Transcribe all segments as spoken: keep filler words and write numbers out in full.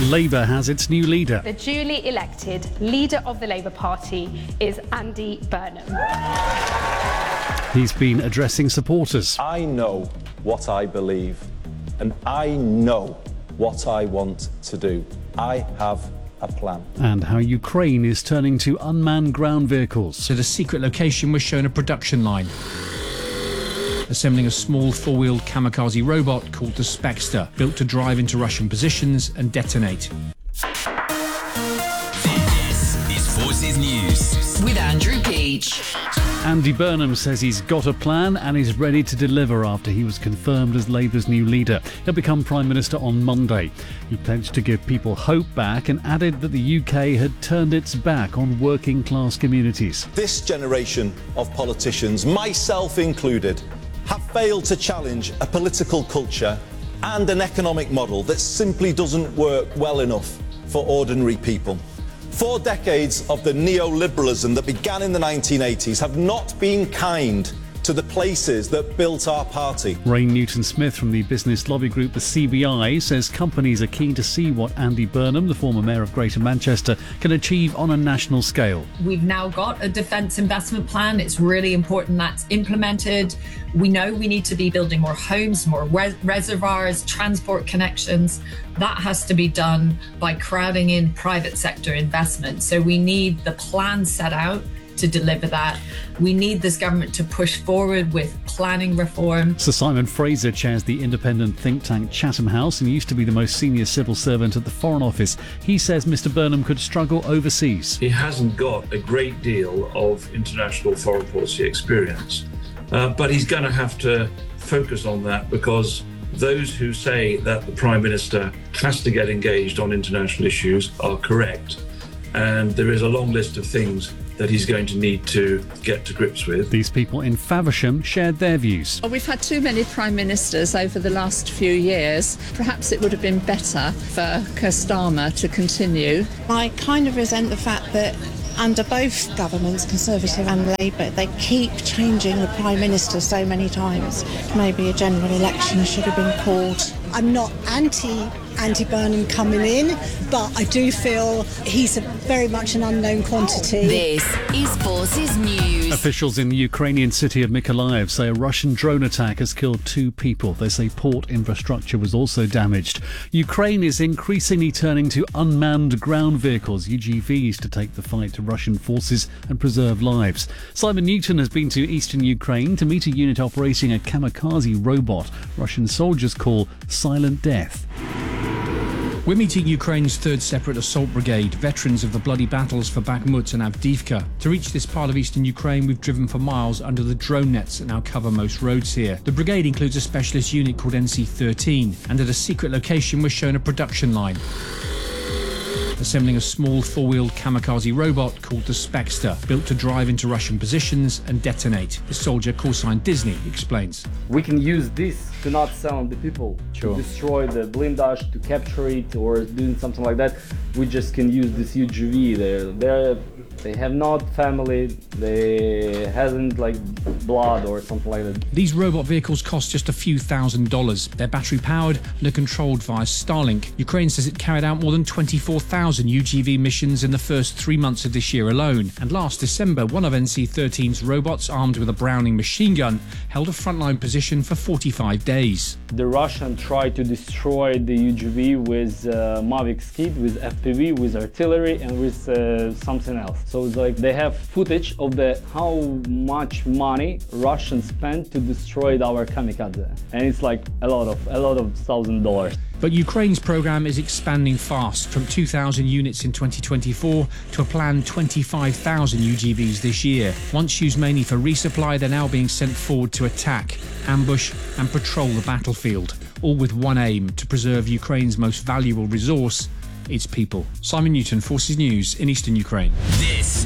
Labour has its new leader. The duly elected leader of the Labour Party is Andy Burnham. He's been addressing supporters. I know what I believe, and I know what I want to do. I have a plan. And how Ukraine is turning to unmanned ground vehicles. So the secret location was shown a production line, assembling a small four-wheeled kamikaze robot called the Spexter, built to drive into Russian positions and detonate. This is Forces News with Andrew Peach. Andy Burnham says he's got a plan and is ready to deliver after he was confirmed as Labour's new leader. He'll become Prime Minister on Monday. He pledged to give people hope back and added that the U K had turned its back on working class communities. This generation of politicians, myself included, have failed to challenge a political culture and an economic model that simply doesn't work well enough for ordinary people. Four decades of the neoliberalism that began in the nineteen eighties have not been kind to the places that built our party. Ray Newton-Smith from the business lobby group the C B I says companies are keen to see what Andy Burnham, the former mayor of Greater Manchester, can achieve on a national scale. We've now got a defence investment plan. It's really important that's implemented. We know we need to be building more homes, more res- reservoirs, transport connections. That has to be done by crowding in private sector investment. So we need the plan set out to deliver that. We need this government to push forward with planning reform. Sir Simon Fraser chairs the independent think tank Chatham House and used to be the most senior civil servant at the Foreign Office. He says Mr Burnham could struggle overseas. He hasn't got a great deal of international foreign policy experience, uh, but he's going to have to focus on that, because those who say that the Prime Minister has to get engaged on international issues are correct. And there is a long list of things that he's going to need to get to grips with. These people in Faversham shared their views. Well, we've had too many Prime Ministers over the last few years. Perhaps it would have been better for Keir Starmer to continue. I kind of resent the fact that under both governments, Conservative and Labour, they keep changing the Prime Minister so many times. Maybe a general election should have been called. I'm not anti Andy Burnham coming in, but I do feel he's a, very much an unknown quantity. This is Forces News. Officials in the Ukrainian city of Mykolaiv say a Russian drone attack has killed two people. They say port infrastructure was also damaged. Ukraine is increasingly turning to unmanned ground vehicles, U G Vs, to take the fight to Russian forces and preserve lives. Simon Newton has been to eastern Ukraine to meet a unit operating a kamikaze robot Russian soldiers call Silent Death. We're meeting Ukraine's third Separate Assault Brigade, veterans of the bloody battles for Bakhmut and Avdiivka. To reach this part of eastern Ukraine, we've driven for miles under the drone nets that now cover most roads here. The brigade includes a specialist unit called N C thirteen, and at a secret location we're shown a production line, assembling a small four-wheeled kamikaze robot called the Spexter, built to drive into Russian positions and detonate. The soldier, call sign Disney, explains. We can use this to not sound the people, sure. to destroy the blindage, to capture it, or doing something like that. We just can use this U G V. They're, they're, they have not family, they hasn't like blood or something like that. These robot vehicles cost just a few thousand dollars. They're battery powered and are controlled via Starlink. Ukraine says it carried out more than twenty-four thousand U G V missions in the first three months of this year alone. And last December, one of N C thirteen's robots, armed with a Browning machine gun, held a frontline position for forty-five days. The Russians tried to destroy the U G V with uh, Mavic Skid, with F P V, with artillery, and with uh, something else. So it's like they have footage of the how much money Russians spent to destroy our kamikaze, and it's like a lot of a lot of thousand dollars. But Ukraine's program is expanding fast, from two thousand units in twenty twenty-four to a planned twenty-five thousand U G Vs this year. Once used mainly for resupply, they're now being sent forward to attack, ambush and patrol the battlefield, all with one aim: to preserve Ukraine's most valuable resource, its people. Simon Newton, Forces News in eastern Ukraine. This is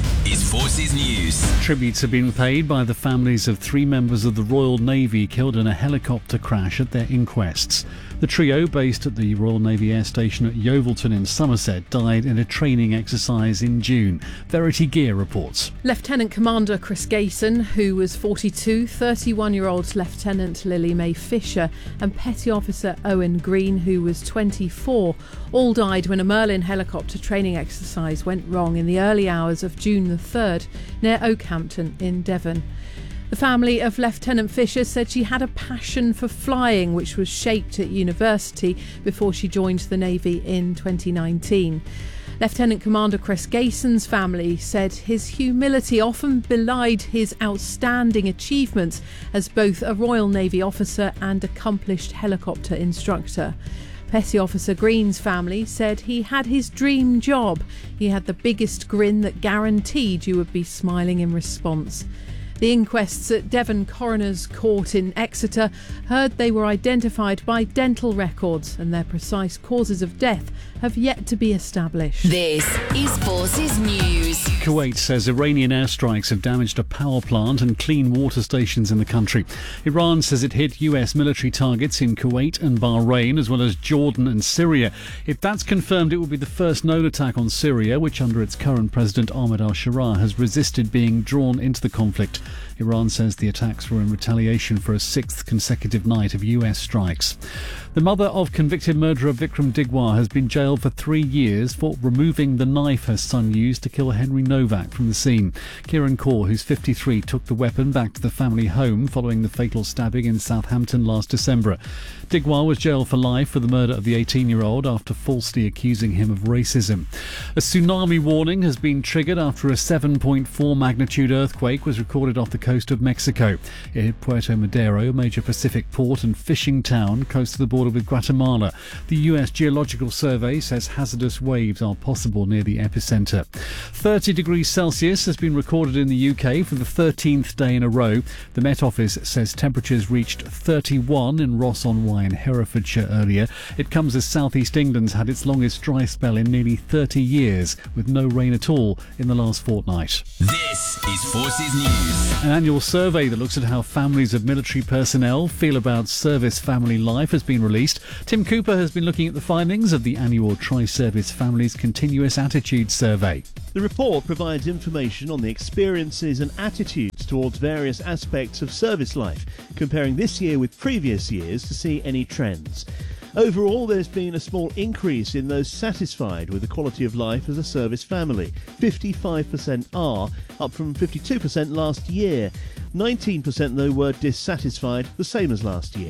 Forces News. Tributes have been paid by the families of three members of the Royal Navy killed in a helicopter crash at their inquests. The trio, based at the Royal Navy Air Station at Yeovilton in Somerset, died in a training exercise in June. Verity Gear reports. Lieutenant Commander Chris Gayson, who was forty-two, thirty-one-year-old Lieutenant Lily Mae Fisher and Petty Officer Owen Green, who was twenty-four, all died when a Merlin helicopter training exercise went wrong in the early hours of June the third near Oakhampton in Devon. The family of Lieutenant Fisher said she had a passion for flying, which was shaped at university before she joined the Navy in twenty nineteen. Lieutenant Commander Chris Gayson's family said his humility often belied his outstanding achievements as both a Royal Navy officer and accomplished helicopter instructor. Petty Officer Green's family said he had his dream job. He had the biggest grin that guaranteed you would be smiling in response. The inquests at Devon Coroner's Court in Exeter heard they were identified by dental records, and their precise causes of death have yet to be established. This is Forces News. Kuwait says Iranian airstrikes have damaged a power plant and clean water stations in the country. Iran says it hit U S military targets in Kuwait and Bahrain, as well as Jordan and Syria. If that's confirmed, it will be the first known attack on Syria, which under its current president Ahmed al-Sharaa has resisted being drawn into the conflict. Iran says the attacks were in retaliation for a sixth consecutive night of U S strikes. The mother of convicted murderer Vikram Digwar has been jailed for three years for removing the knife her son used to kill Henry Novak from the scene. Kieran Kaur, who's fifty-three, took the weapon back to the family home following the fatal stabbing in Southampton last December. Digwar was jailed for life for the murder of the eighteen-year-old after falsely accusing him of racism. A tsunami warning has been triggered after a seven point four magnitude earthquake was recorded off the coast of Mexico. It hit Puerto Madero, a major Pacific port and fishing town close to the border with Guatemala. The U S Geological Survey says hazardous waves are possible near the epicenter. thirty degrees Celsius has been recorded in the U K for the thirteenth day in a row. The Met Office says temperatures reached thirty-one in Ross-on-Wye in Herefordshire earlier. It comes as southeast England's had its longest dry spell in nearly thirty years, with no rain at all in the last fortnight. This is Forces News. An annual survey that looks at how families of military personnel feel about service family life has been released. Tim Cooper has been looking at the findings of the annual Tri-Service Families Continuous Attitude Survey. The report provides information on the experiences and attitudes towards various aspects of service life, comparing this year with previous years to see any trends. Overall, there's been a small increase in those satisfied with the quality of life as a service family. fifty-five percent are, up from fifty-two percent last year. nineteen percent, though, were dissatisfied, the same as last year.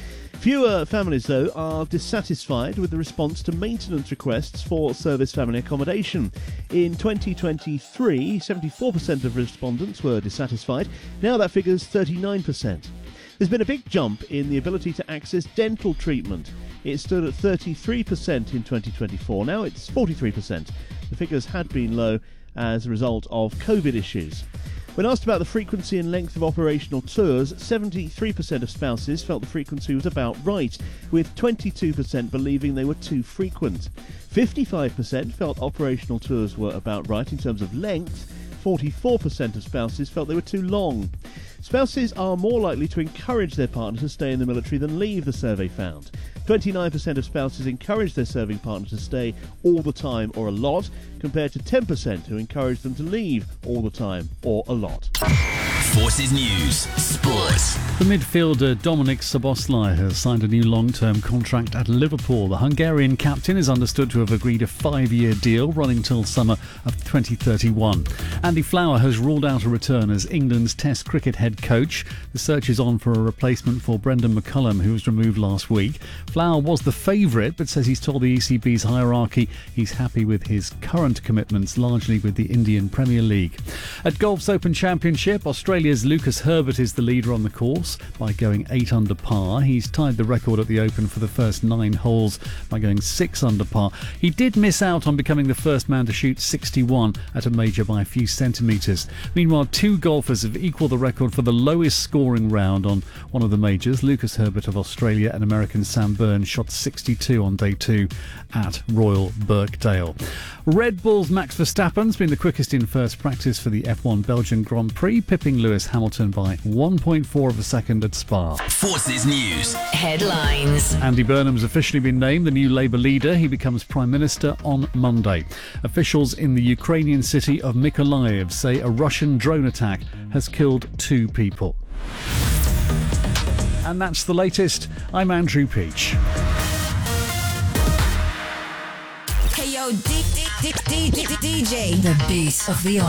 Fewer families, though, are dissatisfied with the response to maintenance requests for service family accommodation. In twenty twenty-three, seventy-four percent of respondents were dissatisfied. Now that figure's thirty-nine percent. There's been a big jump in the ability to access dental treatment. It stood at thirty-three percent in twenty twenty-four. Now it's forty-three percent. The figures had been low as a result of COVID issues. When asked about the frequency and length of operational tours, seventy-three percent of spouses felt the frequency was about right, with twenty-two percent believing they were too frequent. fifty-five percent felt operational tours were about right in terms of length. forty-four percent of spouses felt they were too long. Spouses are more likely to encourage their partner to stay in the military than leave, the survey found. twenty-nine percent of spouses encourage their serving partner to stay all the time or a lot, compared to ten percent who encourage them to leave all the time or a lot. Forces News Sports. The midfielder Dominik Szoboszlai has signed a new long-term contract at Liverpool. The Hungarian captain is understood to have agreed a five-year deal running till summer of twenty thirty-one. Andy Flower has ruled out a return as England's Test cricket head coach. The search is on for a replacement for Brendan McCullum, who was removed last week. Flower was the favourite, but says he's told the E C B's hierarchy he's happy with his current commitments, largely with the Indian Premier League. At Golf's Open Championship, Australia Australia's Lucas Herbert is the leader on the course by going eight under par. He's tied the record at the Open for the first nine holes by going six under par. He did miss out on becoming the first man to shoot sixty-one at a major by a few centimetres. Meanwhile, two golfers have equalled the record for the lowest scoring round on one of the majors. Lucas Herbert of Australia and American Sam Burns shot sixty-two on day two at Royal Birkdale. Red Bull's Max Verstappen's been the quickest in first practice for the F one Belgian Grand Prix, pipping Lewis Hamilton by one point four of a second at Spa. Forces News headlines. Andy Burnham's officially been named the new Labour leader. He becomes Prime Minister on Monday. Officials in the Ukrainian city of Mykolaiv say a Russian drone attack has killed two people. And that's the latest. I'm Andrew Peach. Hey yo, D- D- D- D- D- DJ, the beast of the